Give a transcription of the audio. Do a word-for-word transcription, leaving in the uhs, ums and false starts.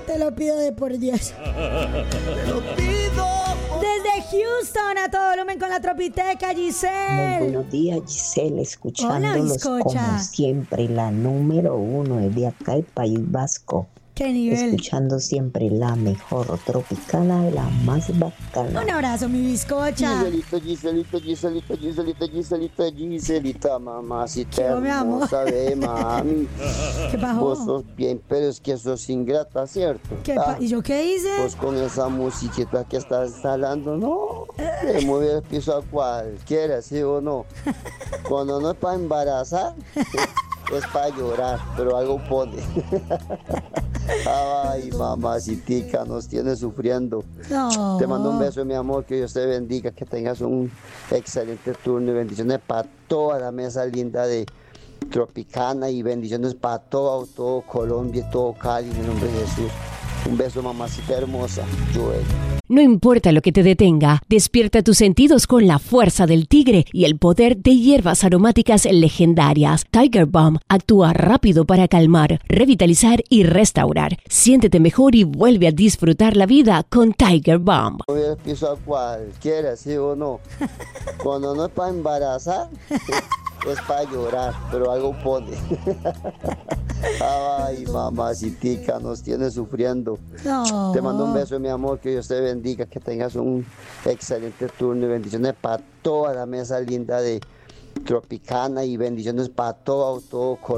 Te lo pido de por Dios. Te lo pido. Desde Houston, a todo volumen con la Tropiteca, Giselle. Muy buenos días, Giselle, escuchándolos Hola, como siempre, la número uno desde acá, el País Vasco. ¿Qué nivel? Escuchando siempre la mejor Tropicana, la más bacana. Un abrazo, mi bizcocha. Giselita, Giselita, Giselita, Giselita, Giselita, Giselita, mamacita hermosa de mami. ¿Qué pasó? Vos sos bien, pero es que sos ingrata, ¿cierto? ¿Qué pa- ¿Y yo qué hice? Pues con esa musiquita que estás instalando, no, le mueve el piso a cualquiera, ¿sí o no? Cuando no es para embarazar, es para llorar, pero algo pone. Ay, mamacitica, nos tiene sufriendo. No. Te mando un beso, mi amor, que Dios te bendiga, que tengas un excelente turno y bendiciones para toda la mesa linda de Tropicana y bendiciones para todo, todo Colombia y todo Cali, en el nombre de Jesús. Un beso, mamacita hermosa, Joel. No importa lo que te detenga, despierta tus sentidos con la fuerza del tigre y el poder de hierbas aromáticas legendarias. Tiger Balm actúa rápido para calmar, revitalizar y restaurar. Siéntete mejor y vuelve a disfrutar la vida con Tiger Balm. Mueve el piso a cualquiera, ¿sí o no? Cuando no es para embarazar, es para llorar, pero algo pone. Ay, mamacitica, nos tiene sufriendo. No. Te mando un beso, mi amor, que Dios te bendiga, que tengas un excelente turno y bendiciones para toda la mesa linda de Tropicana y bendiciones para todo, todo Colombia.